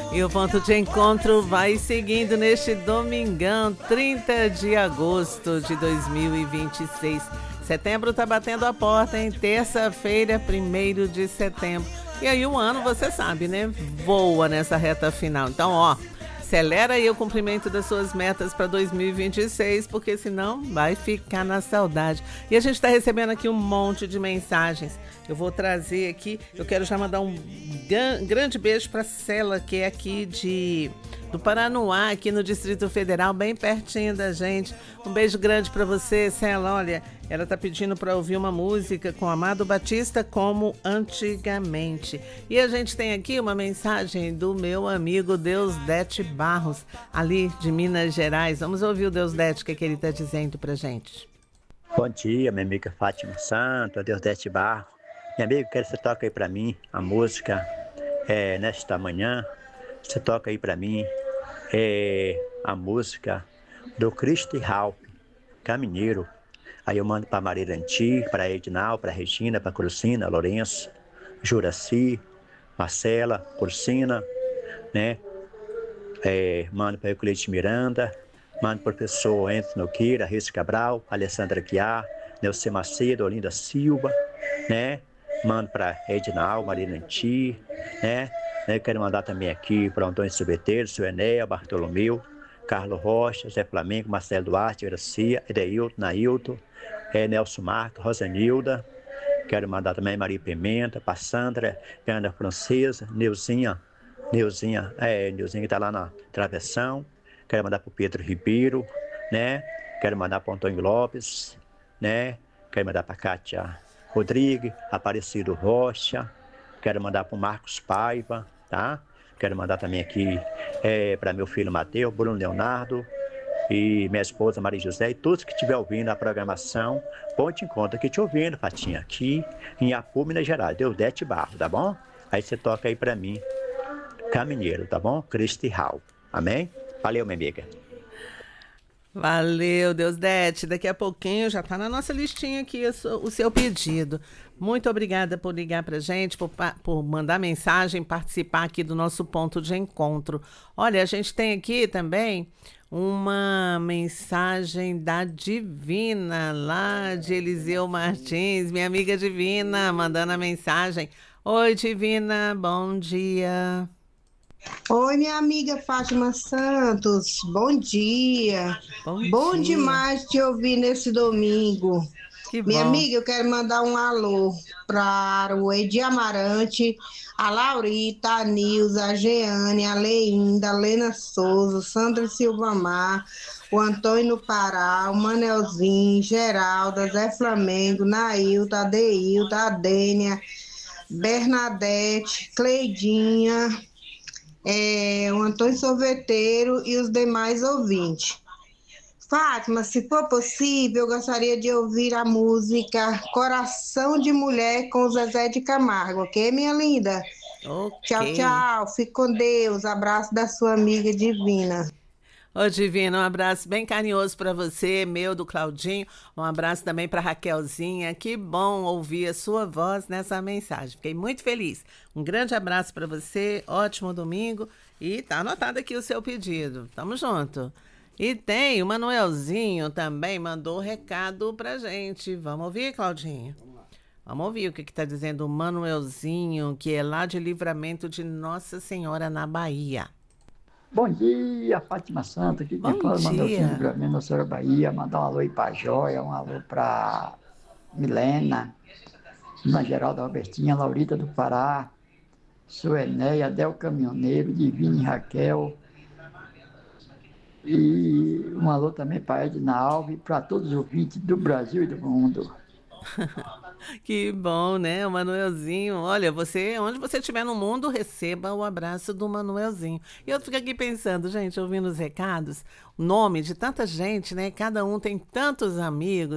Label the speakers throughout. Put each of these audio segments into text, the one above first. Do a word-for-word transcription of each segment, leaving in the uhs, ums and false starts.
Speaker 1: E o ponto de encontro vai seguindo neste domingão, trinta de agosto de dois mil e vinte e seis. Setembro tá batendo a porta, hein? Terça-feira, primeiro de setembro. E aí o ano, você sabe, né? Voa nessa reta final. Então, ó, acelera aí o cumprimento das suas metas para dois mil e vinte e seis, porque senão vai ficar na saudade. E a gente está recebendo aqui um monte de mensagens. Eu vou trazer aqui, eu quero já mandar um grande beijo para a Cela, que é aqui de, do Paranoá, aqui no Distrito Federal, bem pertinho da gente. Um beijo grande para você, Cela. Olha, ela está pedindo para ouvir uma música com Amado Batista, como antigamente. E a gente tem aqui uma mensagem do meu amigo Deusdete Barros, ali de Minas Gerais. Vamos ouvir o Deusdete, o que, é que ele está dizendo para gente.
Speaker 2: Bom dia, minha amiga Fátima Santo, Deusdete Barros. Minha amiga, quero que você toque aí para mim a música é, nesta manhã. Você toca aí para mim é, a música do Cristo Ralph, Caminheiro. Aí eu mando para Mariranti, para Edinal, para Regina, para Crucina, Lourenço, Juraci, Marcela, Cursina, né? É, mando para Euclide Miranda, mando para o professor Enzo Nogueira, Reis Cabral, Alessandra Guiar, Nelson Macedo, Olinda Silva, né? Mando para Edinal, Mariranti, né? Eu quero mandar também aqui para Antônio Silveteiro, seu Enéa, Bartolomeu, Carlos Rocha, Zé Flamengo, Marcelo Duarte, Gracia, Edeilton, Nailton, é, Nelson Marques, Rosanilda. Quero mandar também Maria Pimenta, para Sandra, Ana Francesa, Neuzinha, Neuzinha, é, Neuzinha que está lá na Travessão. Quero mandar para o Pedro Ribeiro, né? Quero mandar para o Antônio Lopes, né? Quero mandar para a Cátia Rodrigues, Aparecido Rocha. Quero mandar para o Marcos Paiva, tá? Quero mandar também aqui é, para meu filho Mateus, Bruno Leonardo e minha esposa Maria José e todos que estiver ouvindo a programação. Ponte em conta que te ouvindo, Fatinha, aqui em Apu, Minas Gerais, Deusdete Barro, tá bom? Aí você toca aí para mim, Caminheiro, tá bom? Cristo Ralph, amém? Valeu, minha amiga.
Speaker 1: Valeu, Deusdete. Daqui a pouquinho já está na nossa listinha aqui o seu pedido. Muito obrigada por ligar para a gente, por, por mandar mensagem, participar aqui do nosso ponto de encontro. Olha, a gente tem aqui também uma mensagem da Divina, lá de Eliseu Martins, minha amiga Divina, mandando a mensagem. Oi, Divina, bom dia.
Speaker 3: Oi, minha amiga Fátima Santos, bom dia. Bom, bom dia. Demais te ouvir nesse domingo. Que minha bom. Amiga, eu quero mandar um alô para o Edi Amarante, a Laurita, a Nilza, a Jeane, a Leinda, a Lena Souza, Sandra Silva Mar, o Antônio Pará, o Manelzinho, Geralda, Zé Flamengo, Nailta, Adeilta, a Dênia, Bernadette, Cleidinha, É, o Antônio Sorveteiro e os demais ouvintes. Fátima, se for possível, eu gostaria de ouvir a música Coração de Mulher com o Zezé de Camargo, ok, minha linda? Okay. Tchau, tchau, fique com Deus, abraço da sua amiga Divina.
Speaker 1: Ô Divina, um abraço bem carinhoso para você, meu, do Claudinho, um abraço também para Raquelzinha, que bom ouvir a sua voz nessa mensagem, fiquei muito feliz. Um grande abraço para você, ótimo domingo, e tá anotado aqui o seu pedido, tamo junto. E tem o Manuelzinho também, mandou recado pra gente, vamos ouvir, Claudinho? Vamos ouvir o que que tá dizendo o Manuelzinho, que é lá de Livramento de Nossa Senhora, na Bahia.
Speaker 4: Bom dia, Fátima Santa, aqui quem fala, mandar o seu livramento da Senhora Bahia, mandar um alô aí pra Jóia, um alô pra Milena, Dona Geralda Robertinha, Laurita do Pará, Suenéia, Del Caminhoneiro, Divine Raquel, e um alô também para Edna Alves, para todos os ouvintes do Brasil e do mundo.
Speaker 1: Que bom, né? O Manuelzinho. Olha, você, onde você estiver no mundo, receba o abraço do Manuelzinho. E eu fico aqui pensando, gente, ouvindo os recados, o nome de tanta gente, né? Cada um tem tantos amigos.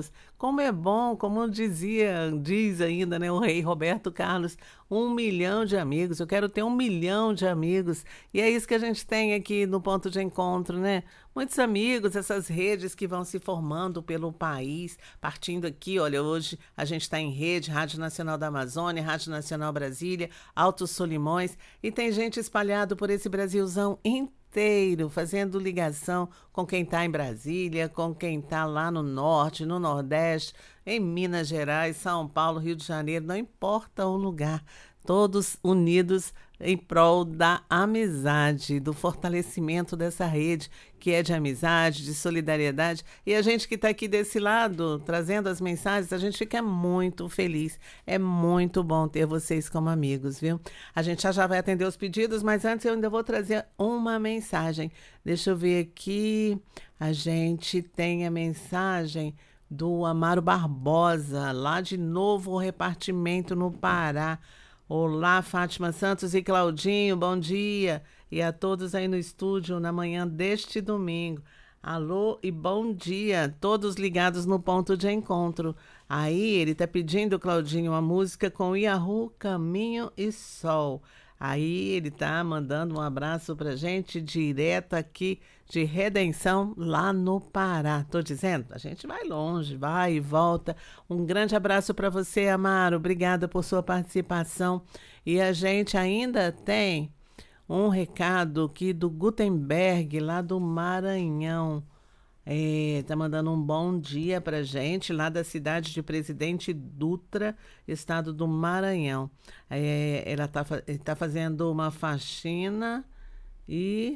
Speaker 1: Como é bom, como dizia, diz ainda, né, o rei Roberto Carlos, um milhão de amigos. Eu quero ter um milhão de amigos. E é isso que a gente tem aqui no Ponto de Encontro, né? Muitos amigos, essas redes que vão se formando pelo país, partindo aqui, olha, hoje a gente está em rede, Rádio Nacional da Amazônia, Rádio Nacional Brasília, Altos Solimões, e tem gente espalhado por esse Brasilzão inteiro, fazendo ligação com quem está em Brasília, com quem está lá no norte, no nordeste, em Minas Gerais, São Paulo, Rio de Janeiro, não importa o lugar, todos unidos em prol da amizade, do fortalecimento dessa rede, que é de amizade, de solidariedade. E a gente que está aqui desse lado, trazendo as mensagens, a gente fica muito feliz. É muito bom ter vocês como amigos, viu? A gente já, já vai atender os pedidos, mas antes eu ainda vou trazer uma mensagem. Deixa eu ver aqui. A gente tem a mensagem do Amaro Barbosa, lá de Novo Repartimento, no Pará. Olá, Fátima Santos e Claudinho, bom dia. E a todos aí no estúdio na manhã deste domingo. Alô e bom dia, todos ligados no Ponto de Encontro. Aí ele tá pedindo, Claudinho, uma música com Yahoo, Caminho e Sol. Aí ele tá mandando um abraço pra gente direto aqui de Redenção, lá no Pará. Tô dizendo, a gente vai longe, vai e volta. Um grande abraço para você, Amaro. Obrigada por sua participação. E a gente ainda tem um recado aqui do Gutenberg, lá do Maranhão. É, tá mandando um bom dia pra gente, lá da cidade de Presidente Dutra, estado do Maranhão. É, ela tá, tá fazendo uma faxina e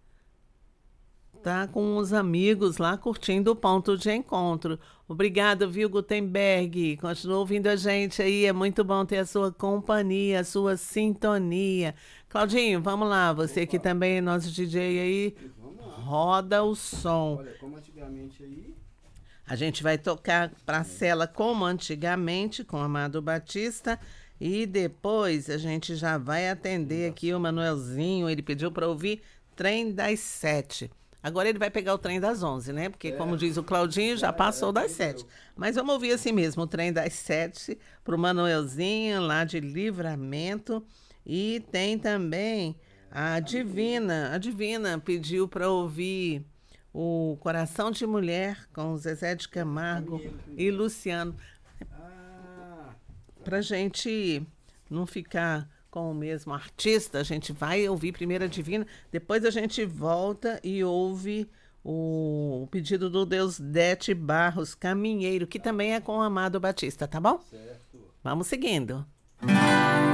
Speaker 1: tá com os amigos lá curtindo o Ponto de Encontro. Obrigada, viu, Gutenberg? Continua ouvindo a gente aí, é muito bom ter a sua companhia, a sua sintonia. Claudinho, vamos lá, você que também é nosso D J aí, roda o som.
Speaker 5: Olha, como antigamente aí...
Speaker 1: A gente vai tocar pra Cela como antigamente, com o Amado Batista, e depois a gente já vai atender aqui o Manuelzinho, ele pediu para ouvir Trem das Sete. Agora ele vai pegar o trem das onze, né? Porque, é, como diz o Claudinho, já passou é, é, das sete. Mas vamos ouvir assim mesmo, o trem das sete, para o Manuelzinho, lá de Livramento. E tem também a Divina. A Divina pediu para ouvir o Coração de Mulher, com Zezé de Camargo e Luciano. Para gente não ficar com o mesmo artista, a gente vai ouvir primeiro a Divina, depois a gente volta e ouve o, o pedido do Deusdete Barros, Caminheiro, que também é com o Amado Batista, tá bom?
Speaker 5: Certo.
Speaker 1: Vamos seguindo.